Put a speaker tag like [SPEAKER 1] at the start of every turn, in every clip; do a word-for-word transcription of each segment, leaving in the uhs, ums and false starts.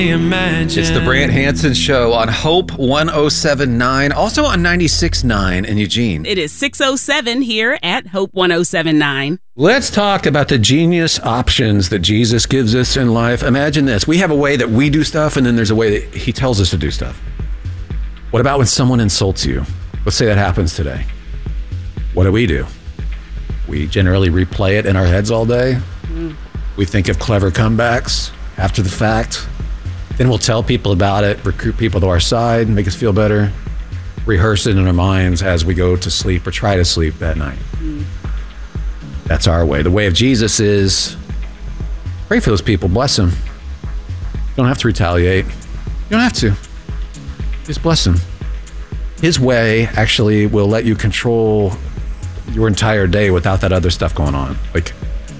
[SPEAKER 1] Imagine.
[SPEAKER 2] It's the Brant Hansen Show on Hope one oh seven point nine, also on ninety-six point nine in Eugene.
[SPEAKER 3] It is six oh seven here at Hope one oh seven point nine.
[SPEAKER 2] Let's talk about the genius options that Jesus gives us in life. Imagine this. We have a way that we do stuff, and then there's a way that he tells us to do stuff. What about when someone insults you? Let's say that happens today. What do we do? We generally replay it in our heads all day. Mm. We think of clever comebacks after the fact. Then we'll tell people about it, recruit people to our side, make us feel better, rehearse it in our minds as we go to sleep or try to sleep that night. Mm. That's our way. The way of Jesus is pray for those people, bless them. You don't have to retaliate. You don't have to. Just bless them. His way actually will let you control your entire day without that other stuff going on. Like,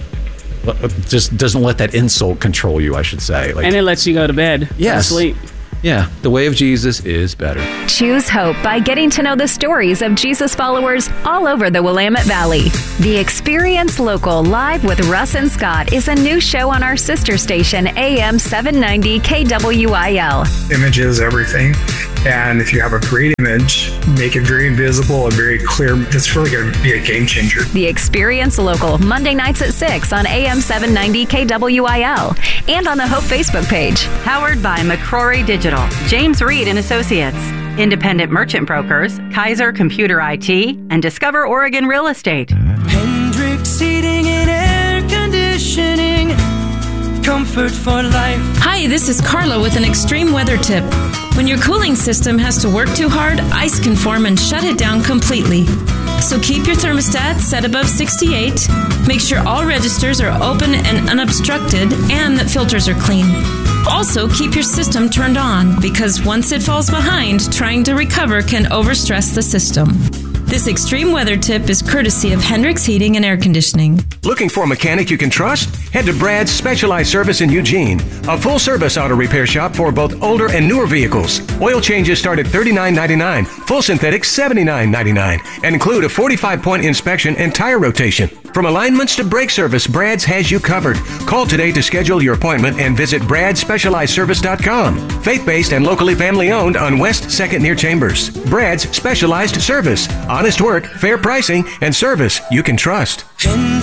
[SPEAKER 2] just doesn't let that insult control you, I should say. Like,
[SPEAKER 3] and it lets you go to bed.
[SPEAKER 2] Yes.
[SPEAKER 3] To sleep.
[SPEAKER 2] Yeah, the way of Jesus is better.
[SPEAKER 4] Choose hope by getting to know the stories of Jesus followers all over the Willamette Valley. The Experience Local Live with Russ and Scott is a new show on our sister station, A M seven ninety K W I L.
[SPEAKER 5] Image is everything. And if you have a great image, make it very visible and very clear. That's really going to be a game changer.
[SPEAKER 4] The Experience Local, Monday nights at six on A M seven ninety K W I L and on the Hope Facebook page.
[SPEAKER 6] Powered by McCrory Digital, James Reed and Associates, Independent Merchant Brokers, Kaiser Computer I T, and Discover Oregon Real Estate.
[SPEAKER 1] Hendrix Heating and Air Conditioning, comfort for life.
[SPEAKER 7] Hi, this is Carla with an extreme weather tip. When your cooling system has to work too hard, ice can form and shut it down completely. So keep your thermostat set above sixty-eight, make sure all registers are open and unobstructed, and that filters are clean. Also, keep your system turned on, because once it falls behind, trying to recover can overstress the system. This extreme weather tip is courtesy of Hendrix Heating and Air Conditioning.
[SPEAKER 8] Looking for a mechanic you can trust? Head to Brad's Specialized Service in Eugene, a full-service auto repair shop for both older and newer vehicles. Oil changes start at thirty-nine ninety-nine, full synthetic seventy-nine ninety-nine, and include a forty-five point inspection and tire rotation. From alignments to brake service, Brad's has you covered. Call today to schedule your appointment and visit brad specialized service dot com. Faith-based and locally family-owned on West second near Chambers. Brad's Specialized Service. Honest work, fair pricing, and service you can trust.